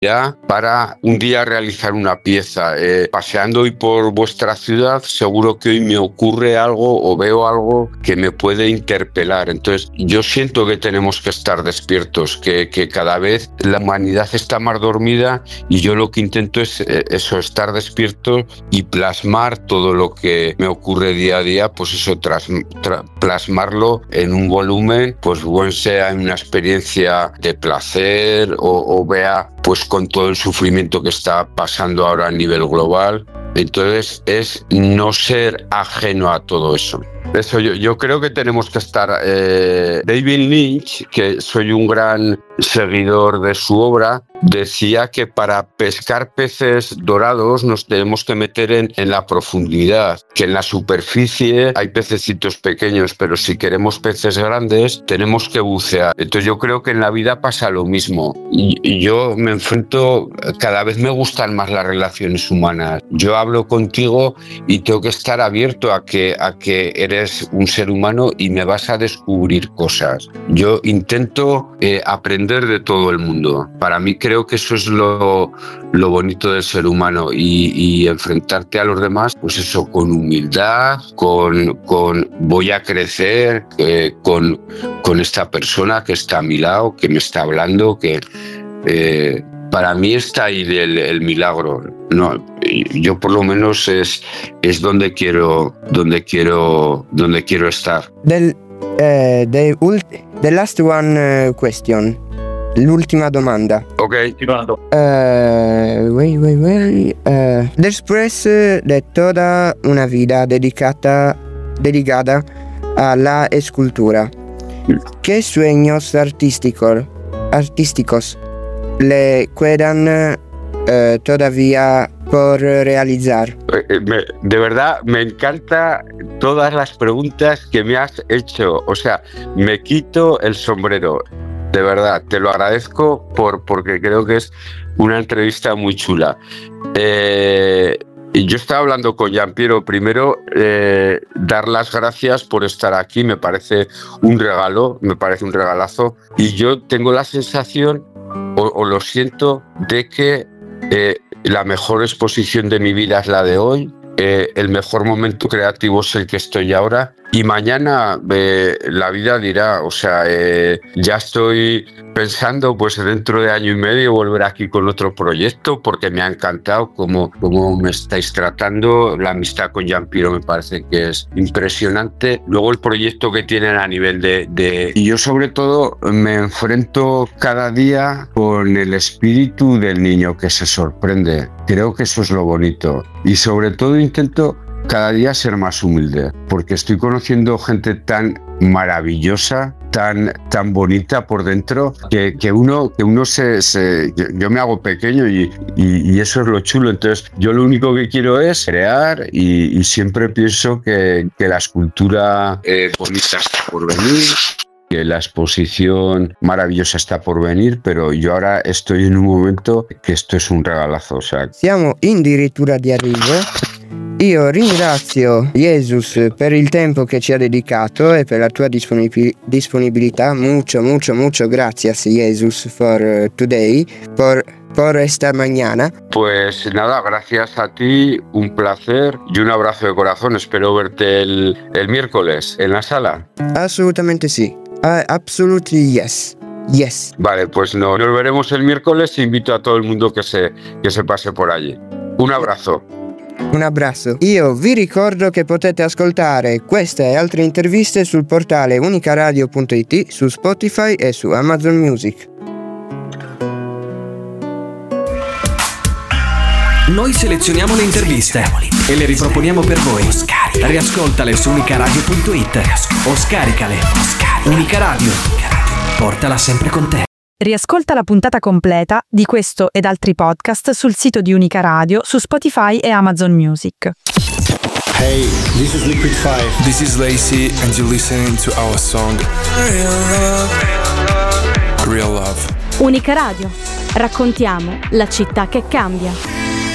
para un día realizar una pieza. Paseando hoy por vuestra ciudad, seguro que hoy me ocurre algo o veo algo que me puede interpelar. Entonces, yo siento que tenemos que estar despiertos, que cada vez la humanidad está más dormida, y yo lo que intento es eso, estar despierto y plasmar todo lo que me ocurre día a día, pues eso, plasmarlo en un volumen, pues bueno, sea en una experiencia de placer o vea pues con todo el sufrimiento que está pasando ahora a nivel global. Entonces es no ser ajeno a todo eso. Eso yo creo que tenemos que estar... David Lynch, que soy un gran seguidor de su obra, decía que para pescar peces dorados nos tenemos que meter en la profundidad, que en la superficie hay pececitos pequeños, pero si queremos peces grandes tenemos que bucear. Entonces yo creo que en la vida pasa lo mismo, y yo me enfrento, cada vez me gustan más las relaciones humanas. Yo hablo contigo y tengo que estar abierto a que eres un ser humano y me vas a descubrir cosas. Yo intento aprender de todo el mundo. Para mí creo que eso es lo bonito del ser humano, y enfrentarte a los demás, pues eso, con humildad, con voy a crecer, con esta persona que está a mi lado, que me está hablando, que para mí está ahí el milagro. No, yo por lo menos es donde quiero estar. The last one question. L'ultima domanda. Ok. Después de toda una vida dedicada a la escultura, ¿qué sueños artísticos le quedan todavía por realizar? De verdad, me encanta todas las preguntas que me has hecho. O sea, me quito el sombrero. De verdad, te lo agradezco porque creo que es una entrevista muy chula. Yo estaba hablando con Giampiero. Primero, dar las gracias por estar aquí. Me parece un regalo, me parece un regalazo. Y yo tengo la sensación, o lo siento, de que la mejor exposición de mi vida es la de hoy. El mejor momento creativo es el que estoy ahora, y mañana la vida dirá. O sea, ya estoy pensando, pues dentro de año y medio, volver aquí con otro proyecto, porque me ha encantado cómo me estáis tratando. La amistad con Giampiero me parece que es impresionante. Luego el proyecto que tienen a nivel de... Y yo sobre todo me enfrento cada día con el espíritu del niño que se sorprende. Creo que eso es lo bonito. Y sobre todo intento cada día ser más humilde, porque estoy conociendo gente tan maravillosa, tan bonita por dentro, que uno yo me hago pequeño, y eso es lo chulo. Entonces yo lo único que quiero es crear, y siempre pienso que la escultura bonita está por venir, que la exposición maravillosa está por venir, pero yo ahora estoy en un momento que esto es un regalazo. O sea, siamo addirittura di arrivo. Io ringrazio Jesus per il tempo che ci ha dedicato e per la tua disponibilità. Mucho gracias, Jesus, for today, por esta mañana. Pues nada, gracias a ti, un placer y un abrazo de corazón. Espero verte el miércoles en la sala. Absolutamente sí. Absolutely yes. Yes. Vale, pues nos veremos el miércoles. Invito a todo el mundo que se pase por allí. Un abrazo. Un abbraccio. Io vi ricordo che potete ascoltare queste e altre interviste sul portale unicaradio.it, su Spotify e su Amazon Music. Noi selezioniamo le interviste e le riproponiamo per voi. Riascoltale su unicaradio.it o scaricale. Unica Radio. Portala sempre con te. Riascolta la puntata completa di questo ed altri podcast sul sito di Unica Radio, su Spotify e Amazon Music. Hey, this is Liquid 5. This is Lacey and you're listening to our song Real Love. Unica Radio. Raccontiamo la città che cambia.